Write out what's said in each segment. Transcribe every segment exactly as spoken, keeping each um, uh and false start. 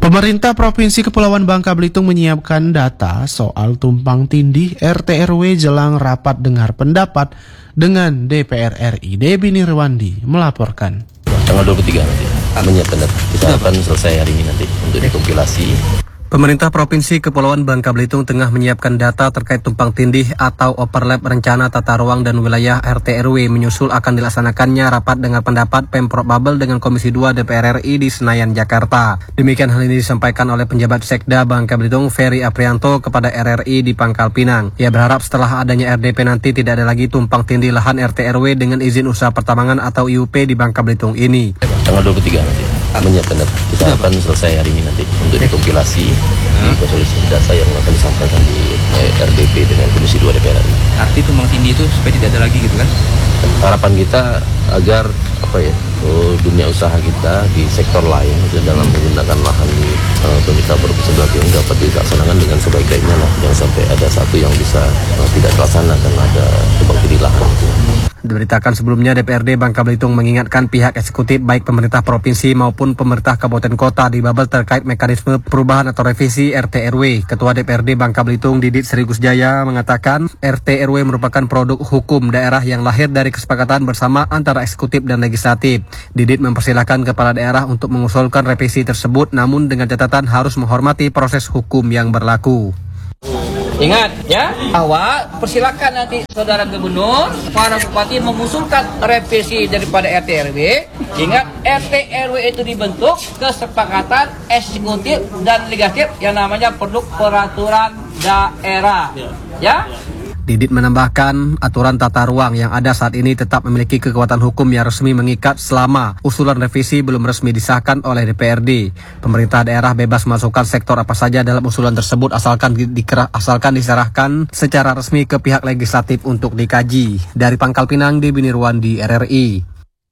Pemerintah Provinsi Kepulauan Bangka Belitung menyiapkan data soal tumpang tindih R T R W jelang rapat dengar pendapat dengan D P R R I. Debbie Nirwandi melaporkan. Tanggal dua puluh tiga nanti menyiapkan data. Kita akan selesai hari ini nanti untuk dikompilasi. Pemerintah Provinsi Kepulauan Bangka Belitung tengah menyiapkan data terkait tumpang tindih atau overlap rencana tata ruang dan wilayah R T R W menyusul akan dilaksanakannya rapat dengar pendapat Pemprov Babel dengan Komisi dua D P R R I di Senayan, Jakarta. Demikian hal ini disampaikan oleh penjabat Sekda Bangka Belitung Ferry Aprianto kepada R R I di Pangkal Pinang. Ia berharap setelah adanya R D P nanti tidak ada lagi tumpang tindih lahan R T R W dengan izin usaha pertambangan atau I U P di Bangka Belitung ini. Tanggal dua puluh tiga nanti menyiapkan data. Kita akan selesai hari ini nanti untuk dikompilasi di konsolidasi data yang akan disampaikan di R D P dengan Komisi dua D P R R I. Arti tumpang tindih itu supaya tidak ada lagi gitu kan? Harapan kita agar apa ya dunia usaha kita di sektor lain itu dalam menggunakan lahan di uh, pemerintah berkesebelah ini dapat dilaksanakan dengan sebaik-baiknya lah. Jangan sampai ada satu yang bisa uh, tidak terlaksana karena ada tumpang tindih lahan itu. Diberitakan sebelumnya D P R D Bangka Belitung mengingatkan pihak eksekutif baik pemerintah provinsi maupun pemerintah kabupaten kota di Babel terkait mekanisme perubahan atau revisi R T R W. Ketua D P R D Bangka Belitung Didit Sri Gusjaya mengatakan R T R W merupakan produk hukum daerah yang lahir dari kesepakatan bersama antara eksekutif dan legislatif. Didit mempersilahkan kepala daerah untuk mengusulkan revisi tersebut namun dengan catatan harus menghormati proses hukum yang berlaku. Ingat ya, bahwa persilakan nanti saudara gubernur, para bupati mengusulkan revisi daripada R T R W. Ingat, R T R W itu dibentuk kesepakatan eksekutif dan legislatif yang namanya produk peraturan daerah. Ya. Didit menambahkan aturan tata ruang yang ada saat ini tetap memiliki kekuatan hukum yang resmi mengikat selama usulan revisi belum resmi disahkan oleh D P R D. Pemerintah daerah bebas masukkan sektor apa saja dalam usulan tersebut asalkan di, di, asalkan diserahkan secara resmi ke pihak legislatif untuk dikaji. Dari Pangkal Pinang, Debbie Nirwandi, R R I.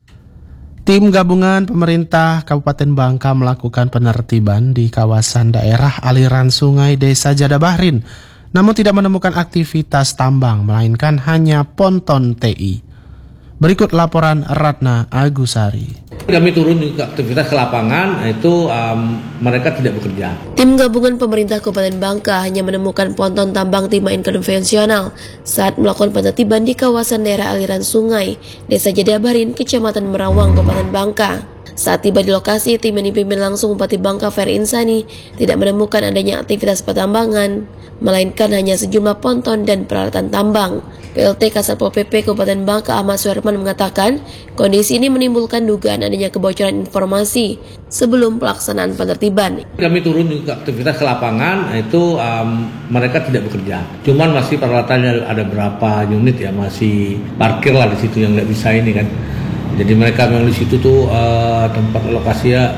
Tim gabungan pemerintah Kabupaten Bangka melakukan penertiban di kawasan daerah aliran sungai Desa Jadabahrin, namun tidak menemukan aktivitas tambang, melainkan hanya ponton T I. Berikut laporan Ratna Agusari. Kami turun ke aktivitas ke lapangan, itu um, mereka tidak bekerja. Tim gabungan pemerintah Kabupaten Bangka hanya menemukan ponton tambang timah konvensional saat melakukan penertiban di kawasan daerah aliran sungai Desa Jadabahrin, Kecamatan Merawang, Kabupaten Bangka. Saat tiba di lokasi, tim yang dipimpin langsung Bupati Bangka Ferry Insani tidak menemukan adanya aktivitas pertambangan, melainkan hanya sejumlah ponton dan peralatan tambang. P L T Kasatpol P P Kabupaten Bangka Ahmad Suherman mengatakan kondisi ini menimbulkan dugaan adanya kebocoran informasi sebelum pelaksanaan penertiban. Kami turun ke aktivitas ke lapangan, itu um, mereka tidak bekerja. Cuman masih peralatannya ada berapa unit ya, masih parkir lah di situ yang nggak bisa ini kan. Jadi mereka memang di situ tuh uh, tempat lokasinya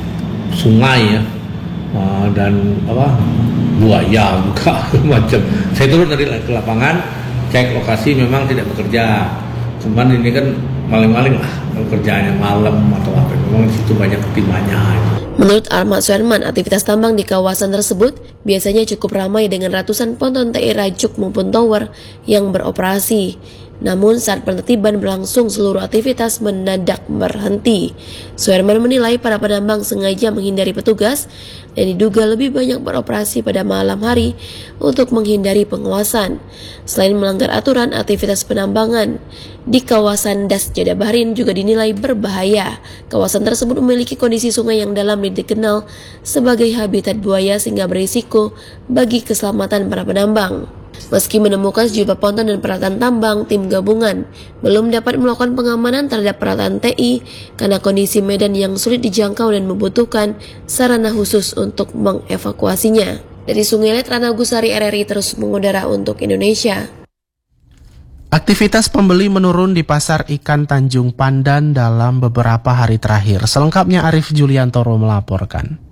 sungai ya, uh, dan apa buaya juga macam. Saya turun dari ke lapangan, cek lokasi memang tidak bekerja. Cuman ini kan maling-maling lah, kerjanya malam atau apa. Memang di situ banyak ketimanya. Menurut Ahmad Suherman, aktivitas tambang di kawasan tersebut biasanya cukup ramai dengan ratusan ponton T I rajuk maupun tower yang beroperasi. Namun saat penertiban berlangsung seluruh aktivitas mendadak berhenti. Suherman menilai para penambang sengaja menghindari petugas dan diduga lebih banyak beroperasi pada malam hari untuk menghindari pengawasan. Selain melanggar aturan, aktivitas penambangan di kawasan Das Jadabahrin juga dinilai berbahaya. Kawasan tersebut memiliki kondisi sungai yang dalam dan dikenal sebagai habitat buaya sehingga berisiko bagi keselamatan para penambang. Meski menemukan sejumlah ponton dan peralatan tambang, tim gabungan belum dapat melakukan pengamanan terhadap peralatan T I karena kondisi medan yang sulit dijangkau dan membutuhkan sarana khusus untuk mengevakuasinya. Dari Sungai Let, Ratna Agusari, R R I terus mengudara untuk Indonesia. Aktivitas pembeli menurun di pasar ikan Tanjung Pandan dalam beberapa hari terakhir. Selengkapnya Arif Juliantoro melaporkan.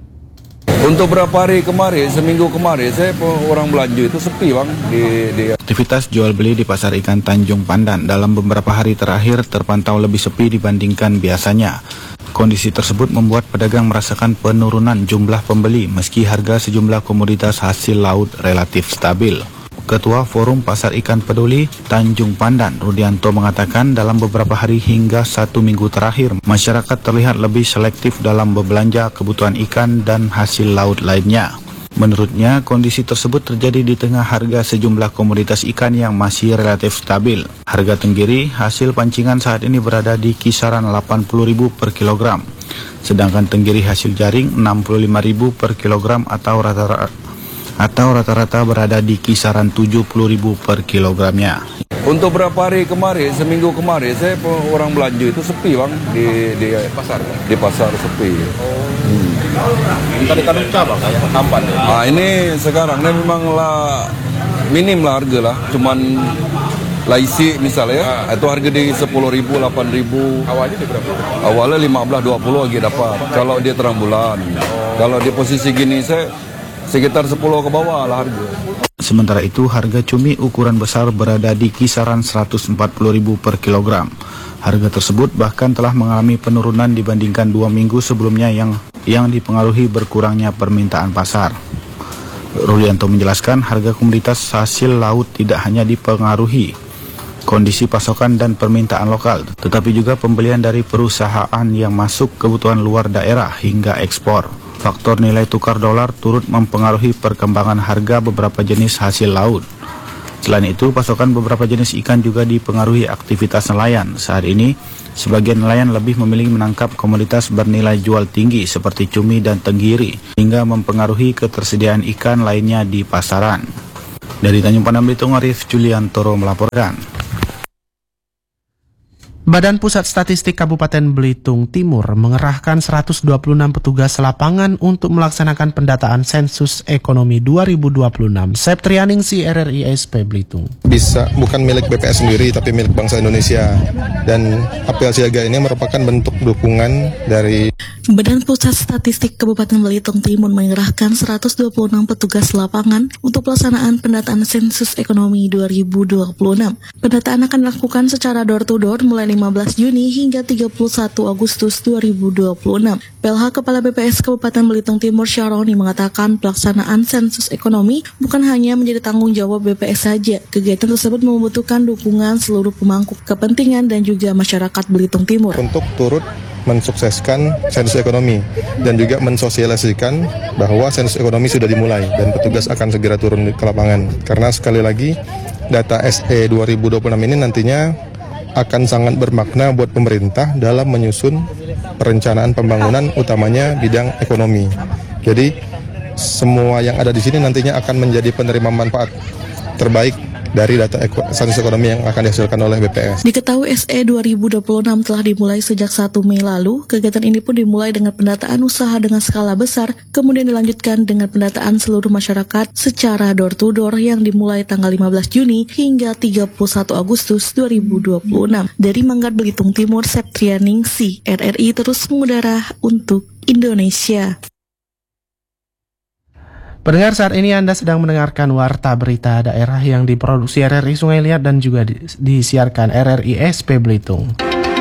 Untuk berapa hari kemarin, seminggu kemarin, saya orang belanja itu sepi bang. Di, di... Aktivitas jual beli di pasar ikan Tanjung Pandan dalam beberapa hari terakhir terpantau lebih sepi dibandingkan biasanya. Kondisi tersebut membuat pedagang merasakan penurunan jumlah pembeli meski harga sejumlah komoditas hasil laut relatif stabil. Ketua Forum Pasar Ikan Peduli Tanjung Pandan, Rudianto, mengatakan dalam beberapa hari hingga satu minggu terakhir, masyarakat terlihat lebih selektif dalam berbelanja kebutuhan ikan dan hasil laut lainnya. Menurutnya, kondisi tersebut terjadi di tengah harga sejumlah komoditas ikan yang masih relatif stabil. Harga tenggiri hasil pancingan saat ini berada di kisaran delapan puluh ribu per kilogram, sedangkan tenggiri hasil jaring enam puluh lima ribu per kilogram atau rata-rata atau rata-rata berada di kisaran tujuh puluh ribu per kilogramnya. Untuk berapa hari kemarin, seminggu kemarin, saya orang belanja itu sepi bang di, di pasar. Di pasar sepi. Hmm. Ikan-ikan cabang kayak tampan. Nah ini sekarang ini memang lah minim lah harga lah, cuman laisi misalnya, ah. itu harga di sepuluh ribu, delapan ribu. Awalnya di berapa? Awalnya lima belas, dua puluh lagi dapat. Kalau dia terang bulan. Oh. Kalau di posisi gini saya sekitar sepuluh ke bawah lah harga. Sementara itu, harga cumi ukuran besar berada di kisaran seratus empat puluh ribu per kilogram. Harga tersebut bahkan telah mengalami penurunan dibandingkan dua minggu sebelumnya yang yang dipengaruhi berkurangnya permintaan pasar. Rudianto menjelaskan harga komoditas hasil laut tidak hanya dipengaruhi kondisi pasokan dan permintaan lokal, tetapi juga pembelian dari perusahaan yang masuk kebutuhan luar daerah hingga ekspor. Faktor nilai tukar dolar turut mempengaruhi perkembangan harga beberapa jenis hasil laut. Selain itu, pasokan beberapa jenis ikan juga dipengaruhi aktivitas nelayan. Saat ini, sebagian nelayan lebih memilih menangkap komoditas bernilai jual tinggi seperti cumi dan tenggiri, hingga mempengaruhi ketersediaan ikan lainnya di pasaran. Dari Tanjung Pandan Belitung, Arif Juliantoro melaporkan. Badan Pusat Statistik Kabupaten Belitung Timur mengerahkan seratus dua puluh enam petugas lapangan untuk melaksanakan pendataan sensus ekonomi dua ribu dua puluh enam. Septrianingsi R R I S P Belitung. Bisa bukan milik B P S sendiri tapi milik bangsa Indonesia, dan apel siaga ini merupakan bentuk dukungan dari Badan Pusat Statistik Kabupaten Belitung Timur mengerahkan seratus dua puluh enam petugas lapangan untuk pelaksanaan pendataan sensus ekonomi dua ribu dua puluh enam. Pendataan akan dilakukan secara door-to-door mulai lima belas Juni hingga tiga puluh satu Agustus dua ribu dua puluh enam. P L H Kepala B P S Kabupaten Belitung Timur Syaroni mengatakan pelaksanaan sensus ekonomi bukan hanya menjadi tanggung jawab B P S saja. Kegiatan tersebut membutuhkan dukungan seluruh pemangku kepentingan dan juga masyarakat Belitung Timur untuk turut mensukseskan sensus ekonomi dan juga mensosialisasikan bahwa sensus ekonomi sudah dimulai dan petugas akan segera turun ke lapangan. Karena sekali lagi data S E dua ribu dua puluh enam ini nantinya akan sangat bermakna buat pemerintah dalam menyusun perencanaan pembangunan utamanya bidang ekonomi. Jadi semua yang ada di sini nantinya akan menjadi penerima manfaat terbaik dari data sensus ekonomi yang akan dihasilkan oleh B P S. Diketahui S E dua ribu dua puluh enam telah dimulai sejak satu Mei lalu. Kegiatan ini pun dimulai dengan pendataan usaha dengan skala besar, kemudian dilanjutkan dengan pendataan seluruh masyarakat secara door-to-door yang dimulai tanggal lima belas Juni hingga tiga puluh satu Agustus dua ribu dua puluh enam. Dari Manggar Belitung Timur, Septrianingsi, R R I terus mengudara untuk Indonesia. Pendengar, saat ini Anda sedang mendengarkan Warta Berita Daerah yang diproduksi R R I Sungai Liat dan juga di, disiarkan R R I S P Belitung.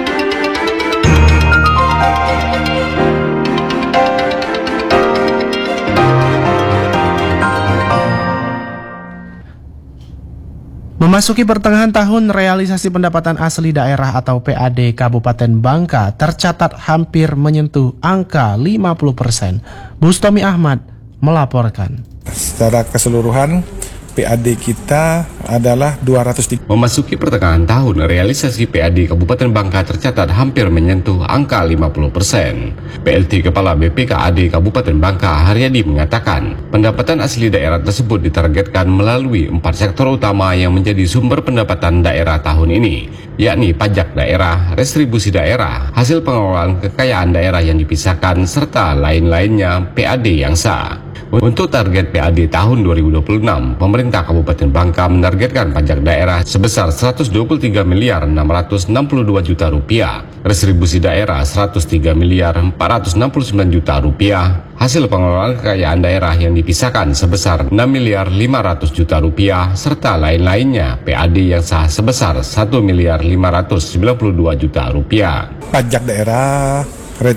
Memasuki pertengahan tahun, realisasi pendapatan asli daerah atau P A D Kabupaten Bangka tercatat hampir menyentuh angka lima puluh persen. Bustomi Ahmad melaporkan. Secara keseluruhan P A D kita adalah dua ratus tiga. Memasuki pertengahan tahun, realisasi P A D Kabupaten Bangka tercatat hampir menyentuh angka lima puluh persen. P L T Kepala B P K A D Kabupaten Bangka, Haryadi, mengatakan pendapatan asli daerah tersebut ditargetkan melalui empat sektor utama yang menjadi sumber pendapatan daerah tahun ini, yakni pajak daerah, restribusi daerah, hasil pengelolaan kekayaan daerah yang dipisahkan, serta lain-lainnya P A D yang sah. Untuk target P A D tahun dua ribu dua puluh enam, pemerintah Kabupaten Bangka menargetkan pajak daerah sebesar seratus dua puluh tiga miliar enam ratus enam puluh dua juta rupiah, restribusi daerah seratus tiga miliar empat ratus enam puluh sembilan juta rupiah, hasil pengelolaan kekayaan daerah yang dipisahkan sebesar enam miliar lima ratus juta rupiah, serta lain-lainnya P A D yang sah sebesar satu miliar lima ratus sembilan puluh dua juta rupiah. Pajak daerah,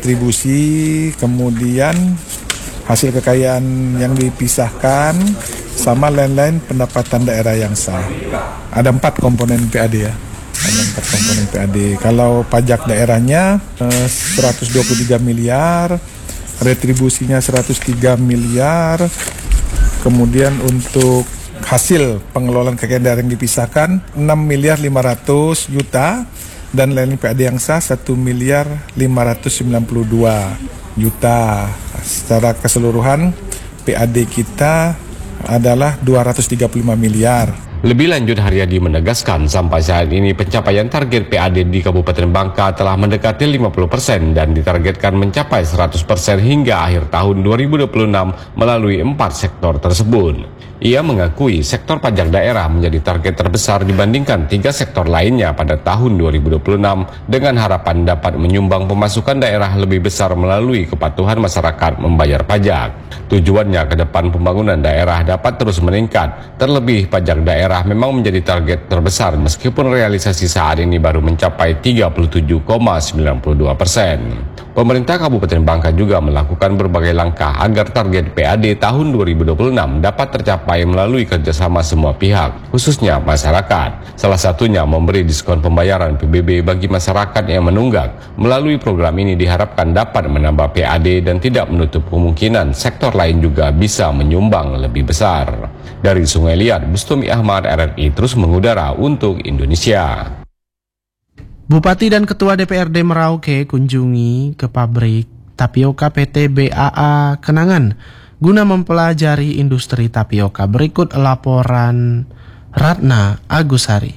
retribusi, kemudian hasil kekayaan yang dipisahkan sama lain-lain pendapatan daerah yang sah. Ada empat komponen P A D ya. Ada empat komponen P A D. Kalau pajak daerahnya eh, seratus dua puluh tiga miliar, retribusinya seratus tiga miliar, kemudian untuk hasil pengelolaan kekayaan daerah yang dipisahkan enam miliar lima ratus juta, dan lain P A D yang sah satu miliar lima ratus sembilan puluh dua juta. Secara keseluruhan P A D kita adalah dua ratus tiga puluh lima miliar. Lebih lanjut, Haryadi menegaskan sampai saat ini pencapaian target P A D di Kabupaten Bangka telah mendekati lima puluh persen dan ditargetkan mencapai seratus persen hingga akhir tahun dua ribu dua puluh enam melalui empat sektor tersebut. Ia mengakui sektor pajak daerah menjadi target terbesar dibandingkan tiga sektor lainnya pada tahun dua ribu dua puluh enam dengan harapan dapat menyumbang pemasukan daerah lebih besar melalui kepatuhan masyarakat membayar pajak. Tujuannya ke depan pembangunan daerah dapat terus meningkat, terlebih pajak daerah memang menjadi target terbesar meskipun realisasi saat ini baru mencapai tiga puluh tujuh koma sembilan dua persen. Pemerintah Kabupaten Bangka juga melakukan berbagai langkah agar target P A D tahun dua ribu dua puluh enam dapat tercapai melalui kerjasama semua pihak, khususnya masyarakat. Salah satunya memberi diskon pembayaran P B B bagi masyarakat yang menunggak. Melalui program ini diharapkan dapat menambah P A D dan tidak menutup kemungkinan sektor lain juga bisa menyumbang lebih besar. Dari Sungai Liat, Bustami Ahmad, R R I terus mengudara untuk Indonesia. Bupati dan Ketua D P R D Merauke kunjungi ke pabrik tapioka P T B A A Kenangan guna mempelajari industri tapioka. Berikut laporan Ratna Agusari.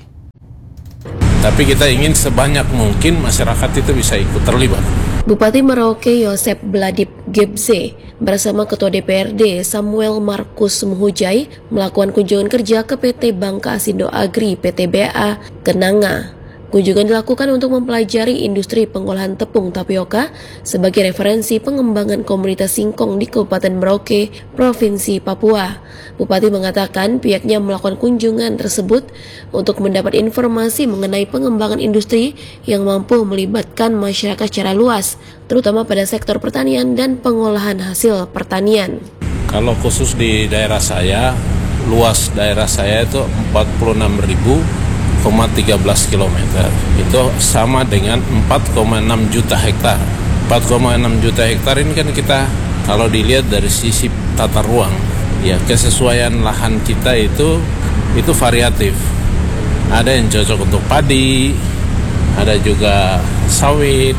Tapi kita ingin sebanyak mungkin masyarakat itu bisa ikut terlibat. Bupati Merauke Yosep Bladip Gebze bersama Ketua D P R D Samuel Markus Muhujai melakukan kunjungan kerja ke P T Bangka Asindo Agri P T B A A Kenanga. Kunjungan dilakukan untuk mempelajari industri pengolahan tepung tapioka sebagai referensi pengembangan komunitas singkong di Kabupaten Merauke, Provinsi Papua. Bupati mengatakan pihaknya melakukan kunjungan tersebut untuk mendapat informasi mengenai pengembangan industri yang mampu melibatkan masyarakat secara luas, terutama pada sektor pertanian dan pengolahan hasil pertanian. Kalau khusus di daerah saya, luas daerah saya itu empat puluh enam ribu tiga belas kilometer. Itu sama dengan empat koma enam juta hektar. empat koma enam juta hektar ini kan kita kalau dilihat dari sisi tata ruang, ya kesesuaian lahan kita itu itu variatif. Ada yang cocok untuk padi, ada juga sawit,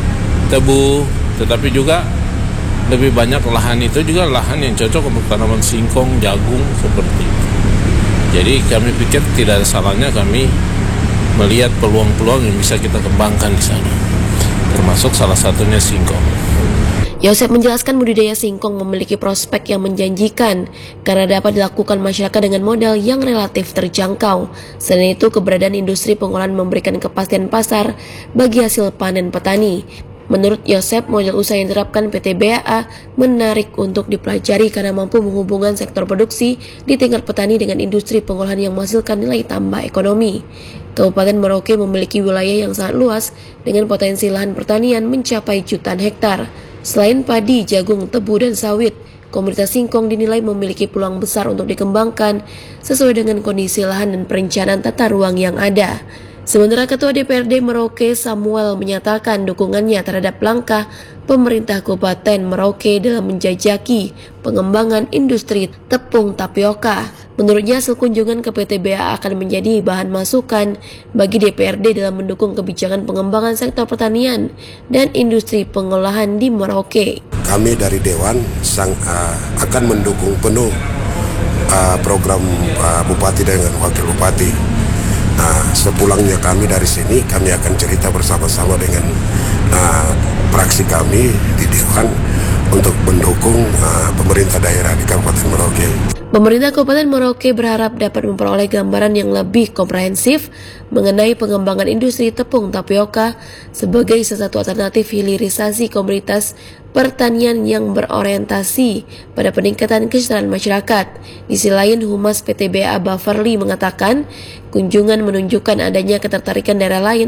tebu, tetapi juga lebih banyak lahan itu juga lahan yang cocok untuk tanaman singkong, jagung seperti itu. Jadi kami pikir tidak ada salahnya kami melihat peluang-peluang yang bisa kita kembangkan di sana, termasuk salah satunya singkong. Yosep menjelaskan budidaya singkong memiliki prospek yang menjanjikan karena dapat dilakukan masyarakat dengan modal yang relatif terjangkau. Selain itu, keberadaan industri pengolahan memberikan kepastian pasar bagi hasil panen petani. Menurut Yosep, model usaha yang diterapkan P T B A A menarik untuk dipelajari karena mampu menghubungkan sektor produksi di tingkat petani dengan industri pengolahan yang menghasilkan nilai tambah ekonomi. Kabupaten Merauke memiliki wilayah yang sangat luas dengan potensi lahan pertanian mencapai jutaan hektar. Selain padi, jagung, tebu, dan sawit, komunitas singkong dinilai memiliki peluang besar untuk dikembangkan sesuai dengan kondisi lahan dan perencanaan tata ruang yang ada. Sementara Ketua D P R D Merauke Samuel menyatakan dukungannya terhadap langkah pemerintah Kabupaten Merauke dalam menjajaki pengembangan industri tepung tapioka. Menurutnya hasil kunjungan ke P T B A A akan menjadi bahan masukan bagi D P R D dalam mendukung kebijakan pengembangan sektor pertanian dan industri pengolahan di Merauke. Kami dari Dewan sang, uh, akan mendukung penuh uh, program uh, Bupati dengan Wakil Bupati. Nah, sepulangnya kami dari sini, kami akan cerita bersama-sama dengan uh, praksi kami di Dewan untuk mendukung uh, pemerintah daerah di Kabupaten Merauke. Pemerintah Kabupaten Merauke berharap dapat memperoleh gambaran yang lebih komprehensif mengenai pengembangan industri tepung tapioka sebagai salah satu alternatif hilirisasi komunitas pertanian yang berorientasi pada peningkatan kesejahteraan masyarakat. Di sisi lain, Humas P T B A A Bafarli mengatakan kunjungan menunjukkan adanya ketertarikan daerah lain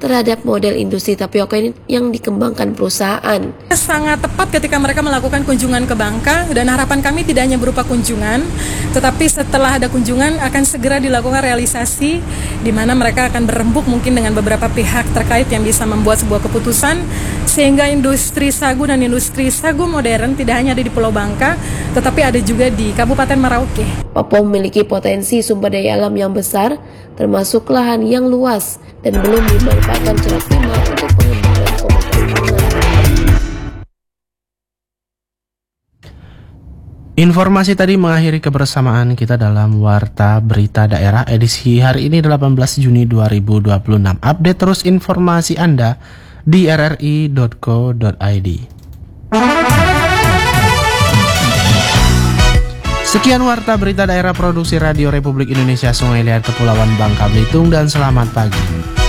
terhadap model industri tapioka ini yang dikembangkan perusahaan. Sangat tepat ketika mereka melakukan kunjungan ke Bangka, dan harapan kami tidak hanya berupa kunjungan, tetapi setelah ada kunjungan akan segera dilakukan realisasi di mana mereka akan berembuk mungkin dengan beberapa pihak terkait yang bisa membuat sebuah keputusan sehingga industri sagu dan industri sagu modern tidak hanya ada di Pulau Bangka tetapi ada juga di Kabupaten Merauke. Papua memiliki potensi sumber daya alam yang besar termasuk lahan yang luas dan belum dimanfaatkan secara optimal untuk pengembangan komoditas pangan. Informasi tadi mengakhiri kebersamaan kita dalam Warta Berita Daerah edisi hari ini delapan belas Juni dua ribu dua puluh enam. Update terus informasi Anda di r r i dot co dot i d. Sekian Warta Berita Daerah Produksi Radio Republik Indonesia Sungai Liat Kepulauan Bangka Belitung dan selamat pagi.